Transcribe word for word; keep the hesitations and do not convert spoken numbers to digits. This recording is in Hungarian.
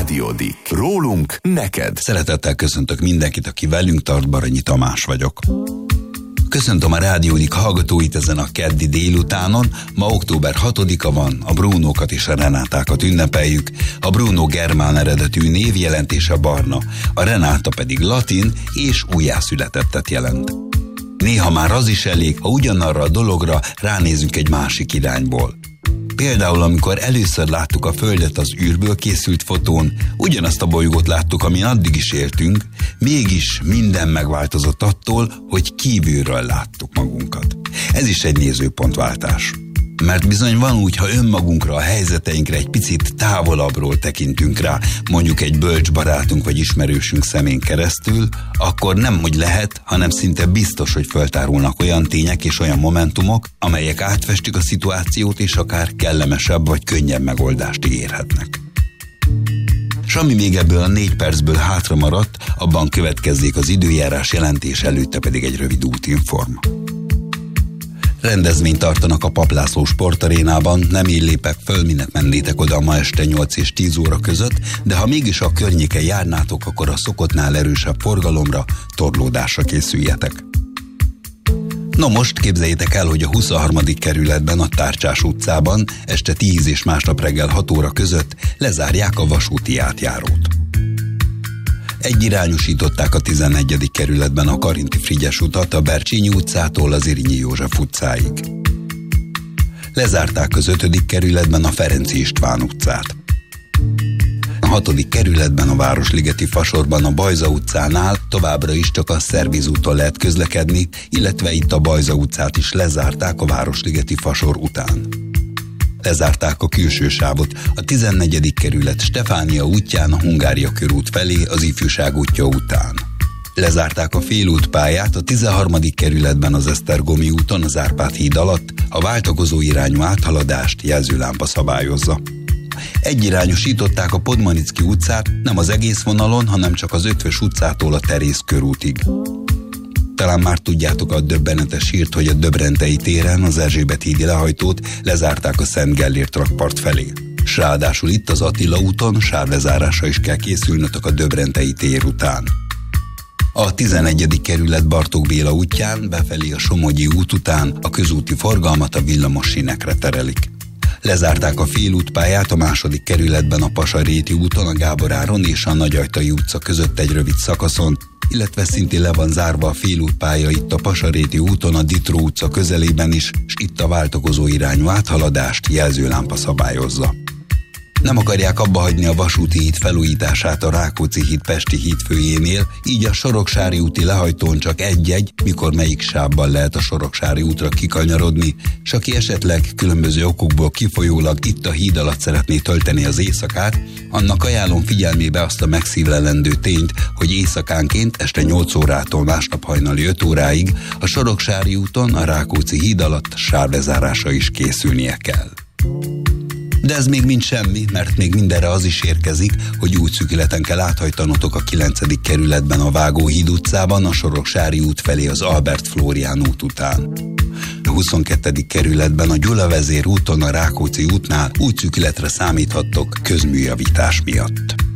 Rádiódik. Rólunk neked. Szeretettel köszöntök mindenkit, aki velünk tart, Baranyi Tamás vagyok. Köszöntöm a Rádiódik hallgatóit ezen a keddi délutánon. Ma október hatodika van, a Brunókat és a Renátákat ünnepeljük. A Bruno germán eredetű névjelentése barna, a Renáta pedig latin és újjászületettet jelent. Néha már az is elég, ha ugyanarra a dologra ránézünk egy másik irányból. Például, amikor először láttuk a Földet az űrből készült fotón, ugyanazt a bolygót láttuk, amin addig is éltünk, mégis minden megváltozott attól, hogy kívülről láttuk magunkat. Ez is egy nézőpontváltás. Mert bizony van úgy, ha önmagunkra, a helyzeteinkre egy picit távolabbról tekintünk rá, mondjuk egy bölcs barátunk vagy ismerősünk szemén keresztül, akkor nem hogy lehet, hanem szinte biztos, hogy föltárulnak olyan tények és olyan momentumok, amelyek átfestik a szituációt és akár kellemesebb vagy könnyebb megoldást ígérhetnek. S ami még ebből a négy percből hátra maradt, abban következzék az időjárás jelentés, előtte pedig egy rövid útinform. Rendezvényt tartanak a Paplászló sportarénában, nem így lépek föl, minek mennétek oda ma este nyolc és tíz óra között, de ha mégis a környéken járnátok, akkor a szokottnál erősebb forgalomra, torlódásra készüljetek. Na most képzeljétek el, hogy a huszonharmadik kerületben, a Tárcsás utcában este tíz és másnap reggel hat óra között lezárják a vasúti átjárót. Egyirányosították a tizennegyedik kerületben a Karinti Frigyes utat a Bercsényi utcától az Irinyi József utcáig. Lezárták az ötödik kerületben a Ferenci István utcát. A hatodik kerületben a Városligeti Fasorban a Bajza utcánál továbbra is csak a Szerviz úton lehet közlekedni, illetve itt a Bajza utcát is lezárták a Városligeti Fasor után. Lezárták a külső sávot a tizennegyedik kerület Stefánia útján a Hungária körút felé az Ifjúság útja után. Lezárták a félútpályát a tizenharmadik kerületben az Esztergomi úton az Árpád híd alatt, a váltakozó irányú áthaladást jelzőlámpa szabályozza. Egyirányosították a Podmanicki utcát nem az egész vonalon, hanem csak az Ötvös utcától a Terész körútig. Talán már tudjátok a döbbenetes hírt, hogy a Döbrentei téren az Erzsébet hídi lehajtót lezárták a Szent Gellért rakpart felé. S ráadásul itt az Attila úton sávlezárásra is kell készülnötök a Döbrentei tér után. A tizennegyedik kerület Bartók Béla útján befelé a Somogyi út után a közúti forgalmat a villamos sínekre terelik. Lezárták a félútpályát a második kerületben a Pasaréti úton a Gábor Áron és a Nagyajtai utca között egy rövid szakaszon, illetve szintén le van zárva a félútpálya itt a Pasaréti úton a Ditró utca közelében is, s itt a váltakozó irányú áthaladást jelzőlámpa szabályozza. Nem akarják abba hagyni a vasúti híd felújítását a Rákóczi híd Pesti hídfőjénél, így a Soroksári úti lehajtón csak egy-egy, mikor melyik sávban lehet a Soroksári útra kikanyarodni, s aki esetleg különböző okokból kifolyólag itt a híd alatt szeretné tölteni az éjszakát, annak ajánlom figyelmébe azt a megszívlelendő tényt, hogy éjszakánként este nyolc órától másnap hajnali öt óráig a Soroksári úton a Rákóczi híd alatt sávlezárásra is készülnie kell. De ez még mind semmi, mert még mindenre az is érkezik, hogy úgy szűkületen kell áthajtanotok a kilencedik kerületben a Vágóhíd utcában a Soroksári út felé az Albert Flórián út után. A huszonkettő kerületben a Gyula vezér úton a Rákóczi útnál úgy szűkületre számíthattok közműjavítás miatt.